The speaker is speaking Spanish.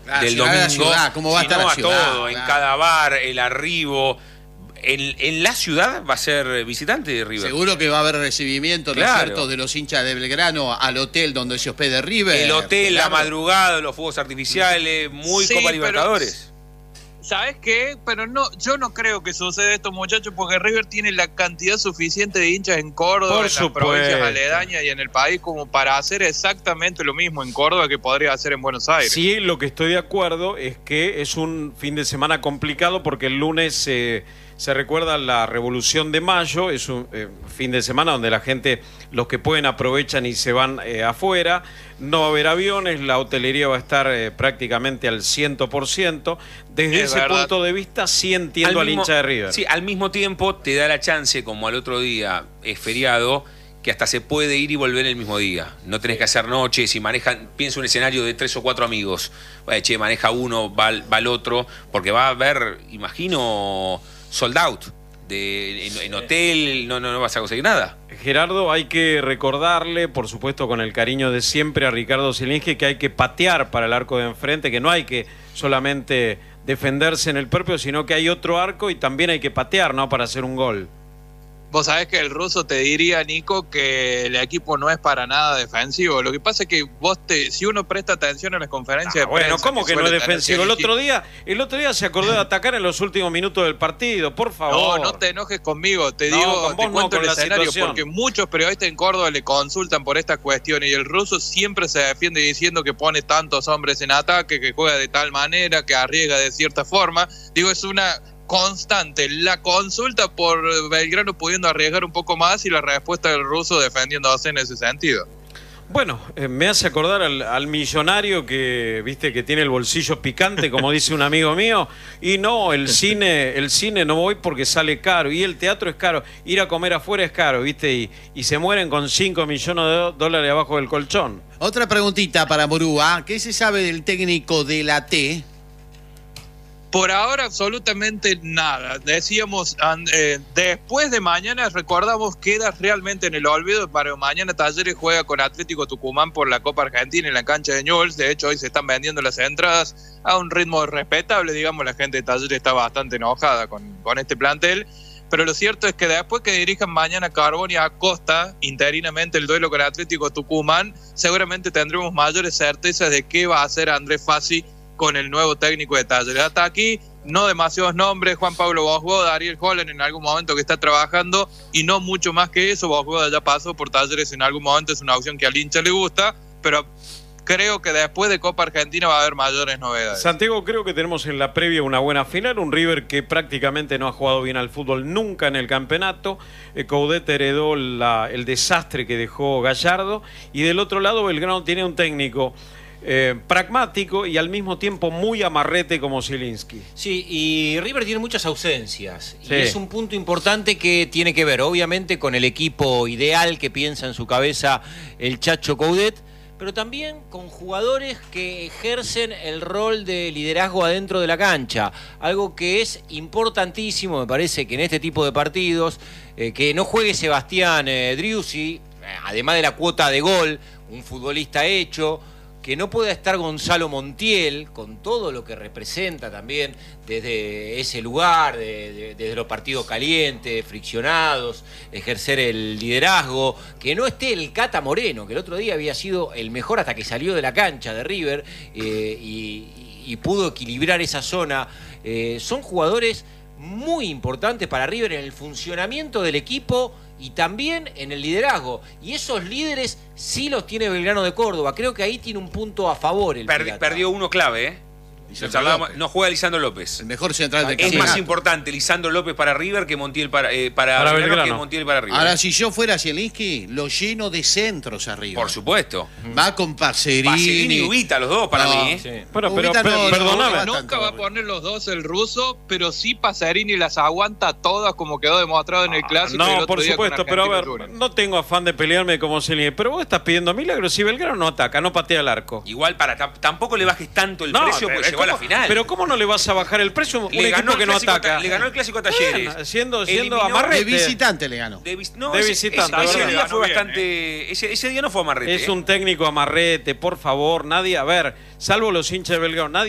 del domingo, ciudad, ¿cómo va a estar la ciudad? Todo, en cada bar, el arribo. En la ciudad va a ser visitante de River. Seguro que va a haber recibimiento, ¿no es cierto?, de los hinchas de Belgrano al hotel donde se hospede River. El hotel, la madrugada, los fuegos artificiales, muy Copa Libertadores. ¿Sabes qué? Pero no, yo no creo que suceda esto, muchachos, porque River tiene la cantidad suficiente de hinchas en Córdoba, en las provincias aledañas y en el país como para hacer exactamente lo mismo en Córdoba que podría hacer en Buenos Aires. Sí, lo que estoy de acuerdo es que es un fin de semana complicado porque el lunes se recuerda la Revolución de Mayo, es un fin de semana donde la gente, los que pueden, aprovechan y se van afuera. No va a haber aviones, la hotelería va a estar prácticamente al 100%. Desde ese punto de vista sí entiendo al hincha de River. Sí, al mismo tiempo te da la chance, como al otro día es feriado, que hasta se puede ir y volver el mismo día. No tenés que hacer noches y manejan, pienso un escenario de 3 o 4 amigos. Vaya, che, maneja uno, va al otro, porque va a haber, imagino, sold out. En hotel no vas a conseguir nada. Gerardo, hay que recordarle, por supuesto con el cariño de siempre, a Ricardo Zielinski, que hay que patear para el arco de enfrente, que no hay que solamente defenderse en el propio, sino que hay otro arco y también hay que patear, ¿no?, para hacer un gol. Vos sabés que el ruso te diría, Nico, que el equipo no es para nada defensivo. Lo que pasa es que si uno presta atención a las conferencias de prensa... Bueno, ¿cómo que no es defensivo? El otro día se acordó de atacar en los últimos minutos del partido, por favor. No te enojes conmigo, te cuento el escenario, porque muchos periodistas en Córdoba le consultan por esta cuestión y el ruso siempre se defiende diciendo que pone tantos hombres en ataque, que juega de tal manera, que arriesga de cierta forma. Digo, es una constante la consulta por Belgrano pudiendo arriesgar un poco más y la respuesta del ruso defendiéndose en ese sentido. Bueno, me hace acordar al millonario que, viste, que tiene el bolsillo picante, como dice un amigo mío, y no, el cine no voy porque sale caro, y el teatro es caro, ir a comer afuera es caro, viste, y se mueren con 5 millones de dólares abajo del colchón. Otra preguntita para Murúa, ¿qué se sabe del técnico de la T? Por ahora absolutamente nada. Decíamos, después de mañana, recordamos, queda realmente en el olvido. Para mañana Talleres juega con Atlético Tucumán por la Copa Argentina en la cancha de Newell's. De hecho, hoy se están vendiendo las entradas a un ritmo respetable. Digamos, la gente de Talleres está bastante enojada con este plantel. Pero lo cierto es que después que dirijan mañana Carboni a Acosta, interinamente el duelo con Atlético Tucumán, seguramente tendremos mayores certezas de qué va a hacer Andrés Fassi con el nuevo técnico de Talleres. Hasta aquí, no demasiados nombres: Juan Pablo Bosboda, Ariel Holland en algún momento que está trabajando, y no mucho más que eso. Bosboda ya pasó por Talleres en algún momento, es una opción que al hincha le gusta, pero creo que después de Copa Argentina va a haber mayores novedades. Santiago, creo que tenemos en la previa una buena final, un River que prácticamente no ha jugado bien al fútbol nunca en el campeonato. Coudet heredó el desastre que dejó Gallardo, y del otro lado Belgrano tiene un técnico pragmático y al mismo tiempo muy amarrete como Zielinski. Sí, y River tiene muchas ausencias, sí, y es un punto importante que tiene que ver obviamente con el equipo ideal que piensa en su cabeza el Chacho Coudet, pero también con jugadores que ejercen el rol de liderazgo adentro de la cancha, algo que es importantísimo. Me parece que en este tipo de partidos, que no juegue Sebastián Driussi, además de la cuota de gol, un futbolista hecho, que no pueda estar Gonzalo Montiel, con todo lo que representa también desde ese lugar, desde los partidos calientes, friccionados, ejercer el liderazgo, que no esté el Cata Moreno, que el otro día había sido el mejor hasta que salió de la cancha de River y pudo equilibrar esa zona. Son jugadores muy importantes para River en el funcionamiento del equipo y también en el liderazgo. Y esos líderes sí los tiene Belgrano de Córdoba. Creo que ahí tiene un punto a favor el Pirata. Perdió uno clave, ¿eh? No juega Lisandro López. El mejor central del campeonato. Es más importante Lisandro López para River que Montiel para Belgrano, que Montiel para River. Ahora, si yo fuera Zielinski, lo lleno de centros arriba. Por supuesto. Va con Pacerini y Ubita, los dos para mí. Sí. Pero perdóname. Nunca va a poner los dos el ruso, pero sí Pacerini las aguanta todas, como quedó demostrado en el clásico. No, por supuesto, pero a ver, no tengo afán de pelearme como Zielinski, pero vos estás pidiendo milagros. Si Belgrano no ataca, no patea el arco. Igual tampoco le bajes tanto el precio, porque llegó a la final. Pero ¿cómo no le vas a bajar el precio a un equipo que no ataca? Le ganó el clásico a Talleres. Siendo amarrete. De visitante le ganó. De visitante. Ese día fue bastante... Ese día no fue amarrete. Es un técnico amarrete, por favor. Nadie, a ver, salvo los hinchas de Belgrano, nadie